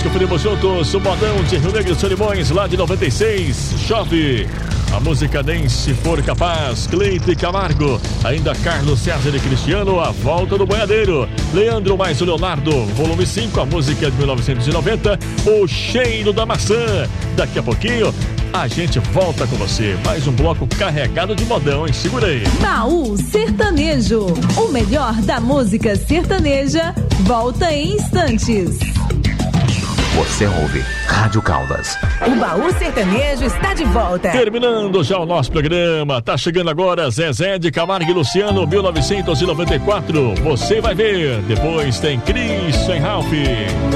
conferimos juntos o modão de Rio Negro e Solimões, lá de 96. Chove. A música Nem Se For Capaz, Cleito e Camargo. Ainda Carlos César e Cristiano, A Volta do Boiadeiro. Leandro mais o Leonardo, volume 5, a música de 1990, O Cheiro da Maçã. Daqui a pouquinho, a gente volta com você. Mais um bloco carregado de modão, hein? Segura aí. Baú Sertanejo. O melhor da música sertaneja volta em instantes. Você ouve Rádio Caldas. O Baú Sertanejo está de volta. Terminando já o nosso programa. Tá chegando agora Zezé de Camargo e Luciano, 1994. Você vai ver. Depois tem Christian Ralph.